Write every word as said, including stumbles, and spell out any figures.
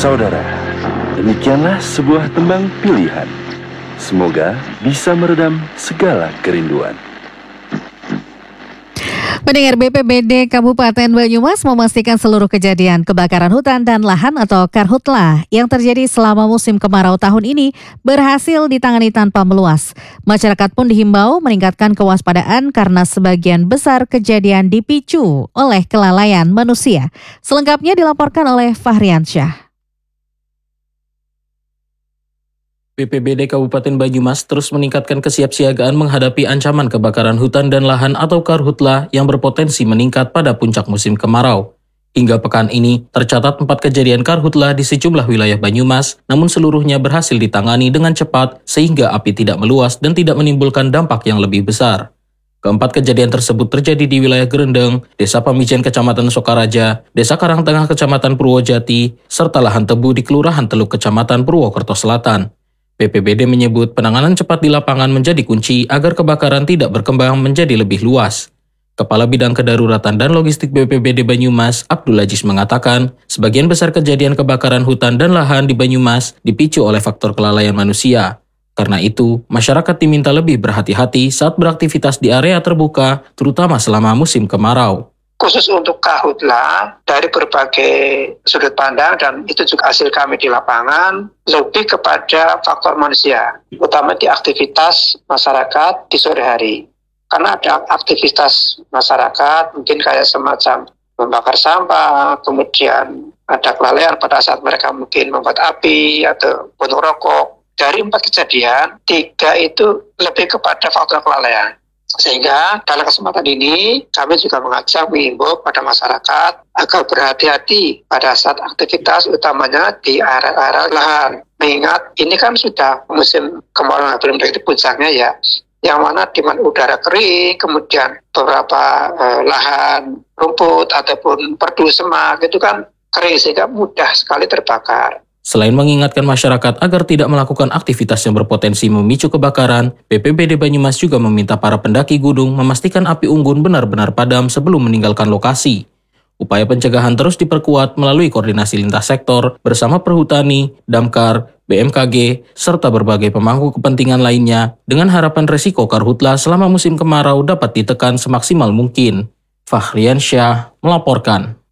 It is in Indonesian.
Saudara, demikianlah sebuah tembang pilihan. Semoga bisa meredam segala kerinduan. Pendengar, B P B D Kabupaten Banyumas memastikan seluruh kejadian kebakaran hutan dan lahan atau karhutlah yang terjadi selama musim kemarau tahun ini berhasil ditangani tanpa meluas. Masyarakat pun dihimbau meningkatkan kewaspadaan karena sebagian besar kejadian dipicu oleh kelalaian manusia. Selengkapnya dilaporkan oleh Fahriansyah. B P B D Kabupaten Banyumas terus meningkatkan kesiapsiagaan menghadapi ancaman kebakaran hutan dan lahan atau karhutla yang berpotensi meningkat pada puncak musim kemarau. Hingga pekan ini, tercatat empat kejadian karhutla di sejumlah wilayah Banyumas, namun seluruhnya berhasil ditangani dengan cepat sehingga api tidak meluas dan tidak menimbulkan dampak yang lebih besar. Keempat kejadian tersebut terjadi di wilayah Gerendeng, Desa Pamijen Kecamatan Sokaraja, Desa Karangtengah Kecamatan Purwojati, serta lahan tebu di Kelurahan Teluk Kecamatan Purwokerto Selatan. B P B D menyebut penanganan cepat di lapangan menjadi kunci agar kebakaran tidak berkembang menjadi lebih luas. Kepala Bidang Kedaruratan dan Logistik B P B D Banyumas, Abdul Aziz mengatakan, sebagian besar kejadian kebakaran hutan dan lahan di Banyumas dipicu oleh faktor kelalaian manusia. Karena itu, masyarakat diminta lebih berhati-hati saat beraktivitas di area terbuka, terutama selama musim kemarau. Khusus untuk karhutla, dari berbagai sudut pandang dan itu juga hasil kami di lapangan, lebih kepada faktor manusia, utama di aktivitas masyarakat di sore hari. Karena ada aktivitas masyarakat, mungkin kayak semacam membakar sampah, kemudian ada kelalaian pada saat mereka mungkin membuat api atau bunuh rokok. Dari empat kejadian, tiga itu lebih kepada faktor kelalaian. Sehingga dalam kesempatan ini kami juga mengajak mengimbau pada masyarakat agar berhati-hati pada saat aktivitas utamanya di area-area lahan. Mengingat ini kan sudah musim kemarau belum dari puncaknya ya, yang mana di mana udara kering, kemudian beberapa eh, lahan rumput ataupun perdu semak itu kan kering sehingga mudah sekali terbakar. Selain mengingatkan masyarakat agar tidak melakukan aktivitas yang berpotensi memicu kebakaran, B P B D Banyumas juga meminta para pendaki gunung memastikan api unggun benar-benar padam sebelum meninggalkan lokasi. Upaya pencegahan terus diperkuat melalui koordinasi lintas sektor bersama Perhutani, Damkar, B M K G, serta berbagai pemangku kepentingan lainnya dengan harapan resiko karhutla selama musim kemarau dapat ditekan semaksimal mungkin. Fahriansyah melaporkan.